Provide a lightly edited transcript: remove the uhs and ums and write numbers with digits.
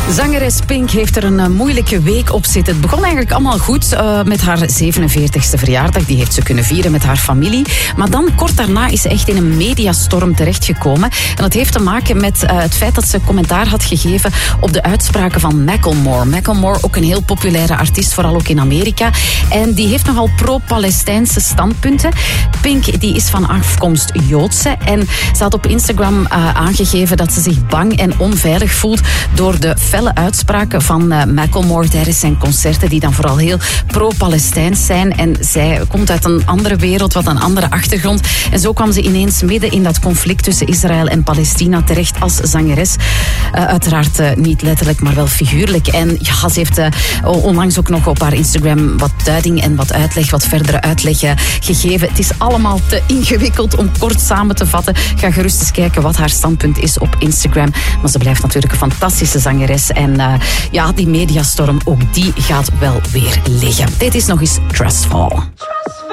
Zangeres Pink heeft er een moeilijke week op zitten. Het begon eigenlijk allemaal goed met haar 47e verjaardag. Die heeft ze kunnen vieren met haar familie. Maar dan, kort daarna, is ze echt in een mediastorm terechtgekomen. En dat heeft te maken met het feit dat ze commentaar had gegeven op de uitspraken van Macklemore. Macklemore, ook een heel populaire artiest, vooral ook in Amerika. En die heeft nogal pro-Palestijnse standpunten. Pink die is van afkomst Joodse. En ze had op Instagram aangegeven dat ze zich bang en onveilig voelt door de felle uitspraken van Macklemore tijdens zijn concerten, die dan vooral heel pro-Palestijns zijn. En zij komt uit een andere wereld, wat een andere achtergrond. En zo kwam ze ineens midden in dat conflict tussen Israël en Palestina terecht als zangeres. Uiteraard niet letterlijk, maar wel figuurlijk. En ja, ze heeft onlangs ook nog op haar Instagram wat duiding en wat uitleg, wat verdere uitleg gegeven. Het is allemaal te ingewikkeld om kort samen te vatten. Ga gerust eens kijken wat haar standpunt is op Instagram. Maar ze blijft natuurlijk een fantastische zangeres. En ja, die mediastorm, ook die gaat wel weer liggen. Dit is nog eens Trustfall.